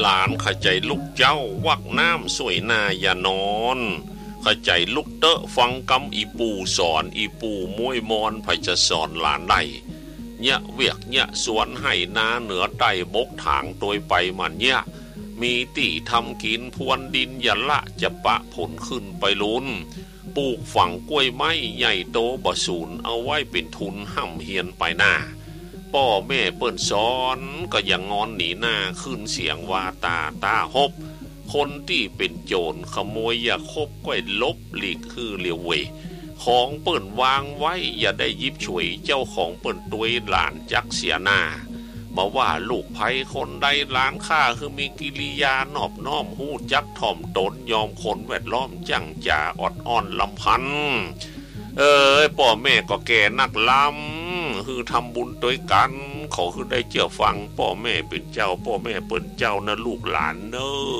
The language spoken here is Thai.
หลานขใจลูกเจ้าวักน้ำสวยนาอย่านอนขใจลูกเตอะฟังกำอีปูสอนอีปูมวยมอนไผจะสอนหลานได้เนี่ยเวียกเนี่ยสวนให้นาเหนือใต้บกถางโดยไปมันเนี่ยมีตีทำกินพวนดินอย่าละจะปะผลขึ้นไปลุ้นปลูกฝังกล้วยไม้ใหญ่โตบ่สูนเอาไว้เป็นทุนห่ำเฮียนไปหน้าพ่อแม่เปิ้นสอนก็อย่างงอนหนีหน้าขึ้นเสียงว่าตาฮบคนที่เป็นโจรขโมยอย่าคบก้อยลบหลีกคือเลียวเวของเปิ้นวางไว้อย่าได้ยิบฉวยเจ้าของเปิ้นตัวหลานจักเสียหน้ามาว่าลูกไผคนใดล้านค่าคือมีกิริยานอบน้อมหู้จักถ่อมตนยอมคนแวดล้อมจังจ่าอดอ่อนลำพันพ่อแม่ก็แก่นักล้ำคือทำบุญด้วยกันเขาคือได้เชื่อฟังพ่อแม่เป็นเจ้าพ่อแม่เป็นเจ้านะลูกหลานเนอ